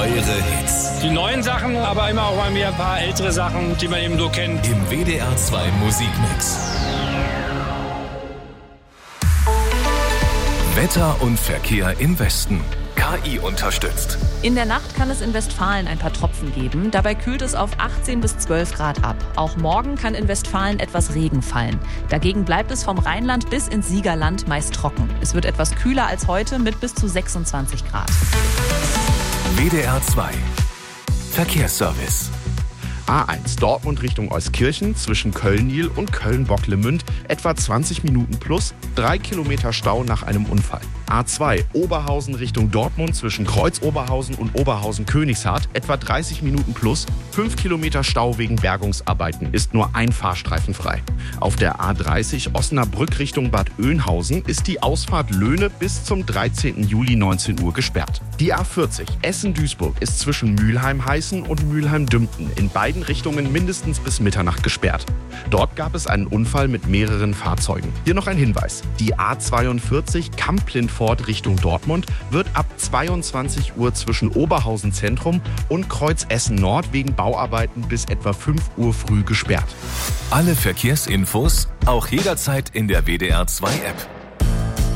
Eure Hits. Die neuen Sachen, aber immer auch mal wieder ein paar ältere Sachen, die man eben so kennt. Im WDR 2 Musikmix. Wetter und Verkehr im Westen. KI unterstützt. In der Nacht kann es in Westfalen ein paar Tropfen geben. Dabei kühlt es auf 18 bis 12 Grad ab. Auch morgen kann in Westfalen etwas Regen fallen. Dagegen bleibt es vom Rheinland bis ins Siegerland meist trocken. Es wird etwas kühler als heute mit bis zu 26 Grad. WDR 2 Verkehrsservice. A1 Dortmund Richtung Euskirchen zwischen Köln-Nil und Köln-Bocklemünd etwa 20 Minuten plus, 3 Kilometer Stau nach einem Unfall. A2 Oberhausen Richtung Dortmund zwischen Kreuz-Oberhausen und Oberhausen-Königshardt etwa 30 Minuten plus, 5 Kilometer Stau wegen Bergungsarbeiten, ist nur ein Fahrstreifen frei. Auf der A30 Osnabrück Richtung Bad Oeynhausen ist die Ausfahrt Löhne bis zum 13. Juli 19 Uhr gesperrt. Die A40 Essen-Duisburg ist zwischen Mülheim-Heißen und Mülheim-Dümpten in beiden Richtungen mindestens bis Mitternacht gesperrt. Dort gab es einen Unfall mit mehreren Fahrzeugen. Hier noch ein Hinweis. Die A42 Kamp-Lindfort Richtung Dortmund wird ab 22 Uhr zwischen Oberhausen Zentrum und Kreuz Essen Nord wegen Bauarbeiten bis etwa 5 Uhr früh gesperrt. Alle Verkehrsinfos auch jederzeit in der WDR 2 App.